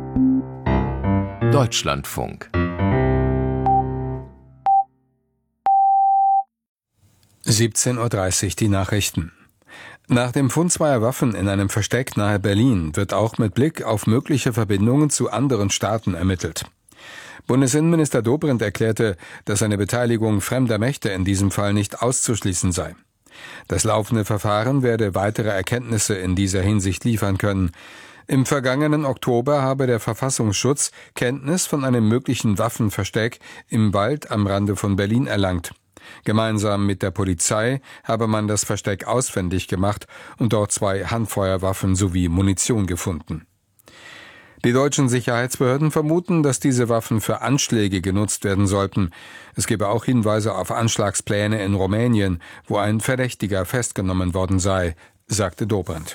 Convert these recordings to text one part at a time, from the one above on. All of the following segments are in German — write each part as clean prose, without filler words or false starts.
Deutschlandfunk 17:30 Uhr die Nachrichten. Nach dem Fund zweier Waffen in einem Versteck nahe Berlin wird auch mit Blick auf mögliche Verbindungen zu anderen Staaten ermittelt. Bundesinnenminister Dobrindt erklärte, dass eine Beteiligung fremder Mächte in diesem Fall nicht auszuschließen sei. Das laufende Verfahren werde weitere Erkenntnisse in dieser Hinsicht liefern können. Im vergangenen Oktober habe der Verfassungsschutz Kenntnis von einem möglichen Waffenversteck im Wald am Rande von Berlin erlangt. Gemeinsam mit der Polizei habe man das Versteck ausfindig gemacht und dort 2 Handfeuerwaffen sowie Munition gefunden. Die deutschen Sicherheitsbehörden vermuten, dass diese Waffen für Anschläge genutzt werden sollten. Es gebe auch Hinweise auf Anschlagspläne in Rumänien, wo ein Verdächtiger festgenommen worden sei, sagte Dobrindt.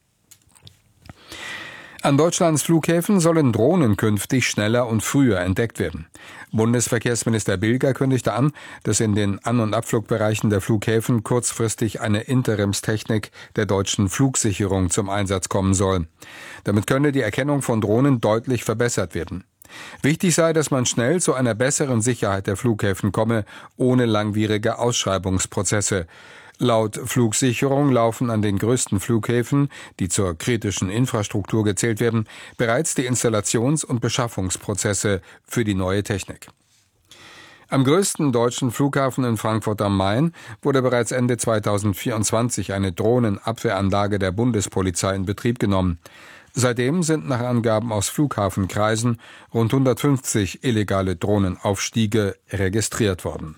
An Deutschlands Flughäfen sollen Drohnen künftig schneller und früher entdeckt werden. Bundesverkehrsminister Bilger kündigte an, dass in den An- und Abflugbereichen der Flughäfen kurzfristig eine Interimstechnik der deutschen Flugsicherung zum Einsatz kommen soll. Damit könne die Erkennung von Drohnen deutlich verbessert werden. Wichtig sei, dass man schnell zu einer besseren Sicherheit der Flughäfen komme, ohne langwierige Ausschreibungsprozesse. Laut Flugsicherung laufen an den größten Flughäfen, die zur kritischen Infrastruktur gezählt werden, bereits die Installations- und Beschaffungsprozesse für die neue Technik. Am größten deutschen Flughafen in Frankfurt am Main wurde bereits Ende 2024 eine Drohnenabwehranlage der Bundespolizei in Betrieb genommen. Seitdem sind nach Angaben aus Flughafenkreisen rund 150 illegale Drohnenaufstiege registriert worden.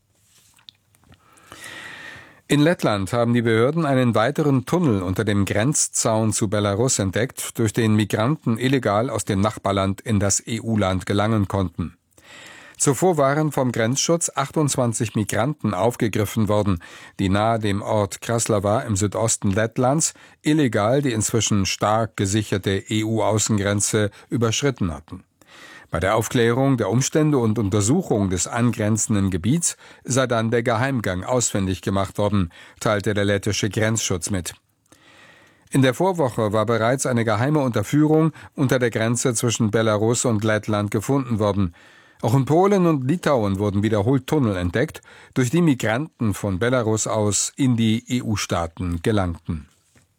In Lettland haben die Behörden einen weiteren Tunnel unter dem Grenzzaun zu Belarus entdeckt, durch den Migranten illegal aus dem Nachbarland in das EU-Land gelangen konnten. Zuvor waren vom Grenzschutz 28 Migranten aufgegriffen worden, die nahe dem Ort Kraslava im Südosten Lettlands illegal die inzwischen stark gesicherte EU-Außengrenze überschritten hatten. Bei der Aufklärung der Umstände und Untersuchung des angrenzenden Gebiets sei dann der Geheimgang ausfindig gemacht worden, teilte der lettische Grenzschutz mit. In der Vorwoche war bereits eine geheime Unterführung unter der Grenze zwischen Belarus und Lettland gefunden worden. Auch in Polen und Litauen wurden wiederholt Tunnel entdeckt, durch die Migranten von Belarus aus in die EU-Staaten gelangten.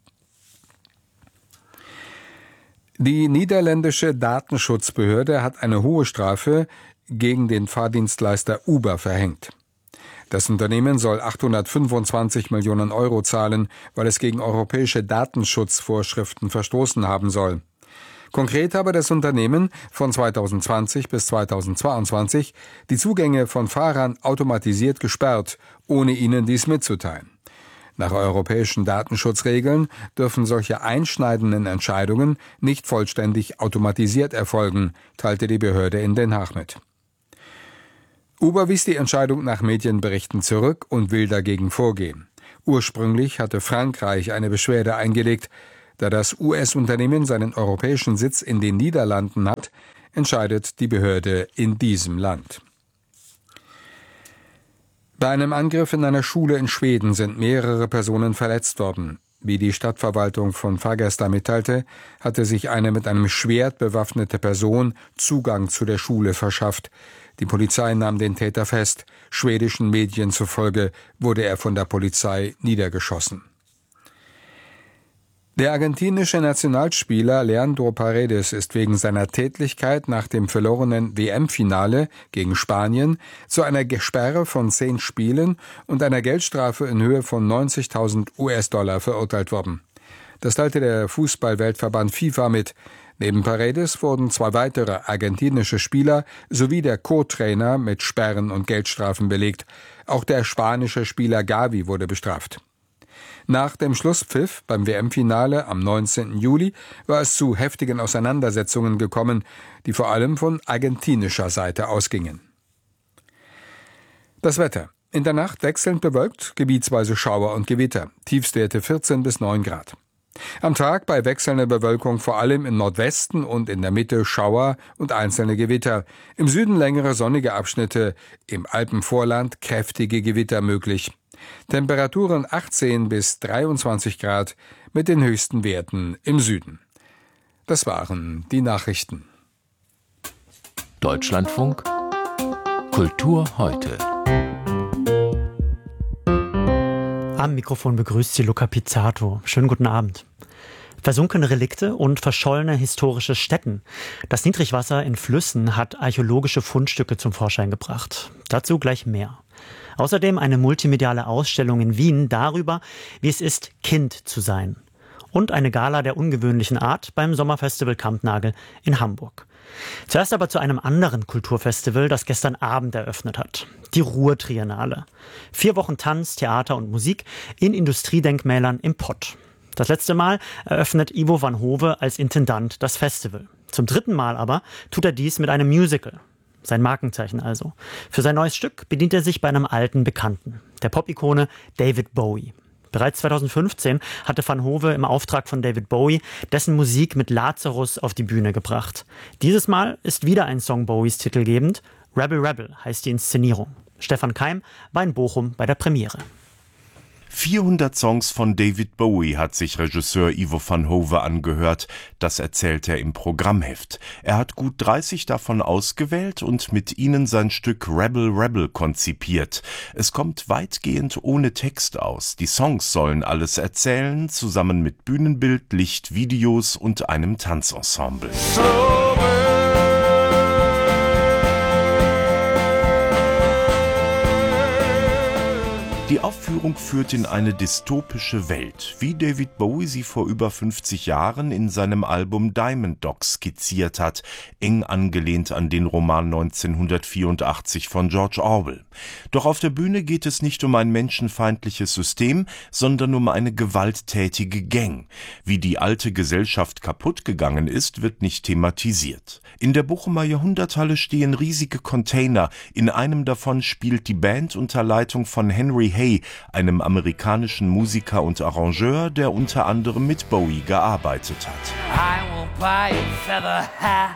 Die niederländische Datenschutzbehörde hat eine hohe Strafe gegen den Fahrdienstleister Uber verhängt. Das Unternehmen soll 825 Millionen Euro zahlen, weil es gegen europäische Datenschutzvorschriften verstoßen haben soll. Konkret habe das Unternehmen von 2020 bis 2022 die Zugänge von Fahrern automatisiert gesperrt, ohne ihnen dies mitzuteilen. Nach europäischen Datenschutzregeln dürfen solche einschneidenden Entscheidungen nicht vollständig automatisiert erfolgen, teilte die Behörde in Den Haag mit. Uber wies die Entscheidung nach Medienberichten zurück und will dagegen vorgehen. Ursprünglich hatte Frankreich eine Beschwerde eingelegt. Da das US-Unternehmen seinen europäischen Sitz in den Niederlanden hat, entscheidet die Behörde in diesem Land. Bei einem Angriff in einer Schule in Schweden sind mehrere Personen verletzt worden. Wie die Stadtverwaltung von Fagersta mitteilte, hatte sich eine mit einem Schwert bewaffnete Person Zugang zu der Schule verschafft. Die Polizei nahm den Täter fest. Schwedischen Medien zufolge wurde er von der Polizei niedergeschossen. Der argentinische Nationalspieler Leandro Paredes ist wegen seiner Tätlichkeit nach dem verlorenen WM-Finale gegen Spanien zu einer Sperre von 10 Spielen und einer Geldstrafe in Höhe von 90.000 US-Dollar verurteilt worden. Das teilte der Fußball-Weltverband FIFA mit. Neben Paredes wurden 2 weitere argentinische Spieler sowie der Co-Trainer mit Sperren und Geldstrafen belegt. Auch der spanische Spieler Gavi wurde bestraft. Nach dem Schlusspfiff beim WM-Finale am 19. Juli war es zu heftigen Auseinandersetzungen gekommen, die vor allem von argentinischer Seite ausgingen. Das Wetter. In der Nacht wechselnd bewölkt, gebietsweise Schauer und Gewitter. Tiefstwerte 14 bis 9 Grad. Am Tag bei wechselnder Bewölkung vor allem im Nordwesten und in der Mitte Schauer und einzelne Gewitter. Im Süden längere sonnige Abschnitte, im Alpenvorland kräftige Gewitter möglich. Temperaturen 18 bis 23 Grad mit den höchsten Werten im Süden. Das waren die Nachrichten. Deutschlandfunk Kultur heute. Am Mikrofon begrüßt Sie Luca Pizzato. Schönen guten Abend. Versunkene Relikte und verschollene historische Stätten. Das Niedrigwasser in Flüssen hat archäologische Fundstücke zum Vorschein gebracht. Dazu gleich mehr. Außerdem eine multimediale Ausstellung in Wien darüber, wie es ist, Kind zu sein. Und eine Gala der ungewöhnlichen Art beim Sommerfestival Kampnagel in Hamburg. Zuerst aber zu einem anderen Kulturfestival, das gestern Abend eröffnet hat. Die Ruhr-Triennale. 4 Wochen Tanz, Theater und Musik in Industriedenkmälern im Pott. Das letzte Mal eröffnet Ivo van Hove als Intendant das Festival. Zum 3. Mal aber tut er dies mit einem Musical. Sein Markenzeichen also. Für sein neues Stück bedient er sich bei einem alten Bekannten, der Pop-Ikone David Bowie. Bereits 2015 hatte Van Hove im Auftrag von David Bowie dessen Musik mit Lazarus auf die Bühne gebracht. Dieses Mal ist wieder ein Song Bowies titelgebend. Rebel Rebel heißt die Inszenierung. Stefan Keim war in Bochum bei der Premiere. 400 Songs von David Bowie hat sich Regisseur Ivo van Hove angehört. Das erzählt er im Programmheft. Er hat gut 30 davon ausgewählt und mit ihnen sein Stück Rebel Rebel konzipiert. Es kommt weitgehend ohne Text aus. Die Songs sollen alles erzählen, zusammen mit Bühnenbild, Licht, Videos und einem Tanzensemble. Die Aufführung führt in eine dystopische Welt, wie David Bowie sie vor über 50 Jahren in seinem Album Diamond Dogs skizziert hat, eng angelehnt an den Roman 1984 von George Orwell. Doch auf der Bühne geht es nicht um ein menschenfeindliches System, sondern um eine gewalttätige Gang. Wie die alte Gesellschaft kaputt gegangen ist, wird nicht thematisiert. In der Bochumer Jahrhunderthalle stehen riesige Container. In einem davon spielt die Band unter Leitung von Henry Hay, einem amerikanischen Musiker und Arrangeur, der unter anderem mit Bowie gearbeitet hat. I will buy a feather hat.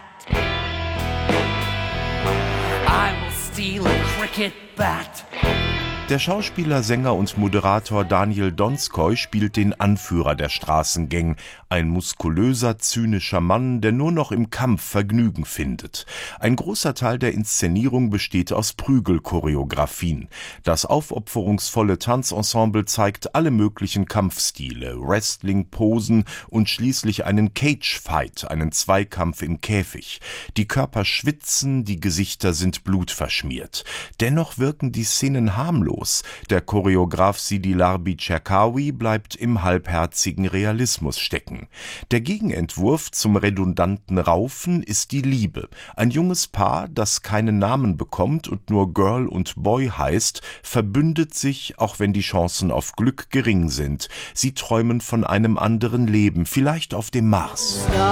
I will steal a cricket bat. Der Schauspieler, Sänger und Moderator Daniel Donskoy spielt den Anführer der Straßengang, ein muskulöser, zynischer Mann, der nur noch im Kampf Vergnügen findet. Ein großer Teil der Inszenierung besteht aus Prügelchoreografien. Das aufopferungsvolle Tanzensemble zeigt alle möglichen Kampfstile, Wrestling-Posen und schließlich einen Cage-Fight, einen Zweikampf im Käfig. Die Körper schwitzen, die Gesichter sind blutverschmiert. Dennoch wirken die Szenen harmlos. Der Choreograf Sidi Larbi Cherkaoui bleibt im halbherzigen Realismus stecken. Der Gegenentwurf zum redundanten Raufen ist die Liebe. Ein junges Paar, das keinen Namen bekommt und nur Girl und Boy heißt, verbündet sich, auch wenn die Chancen auf Glück gering sind. Sie träumen von einem anderen Leben, vielleicht auf dem Mars.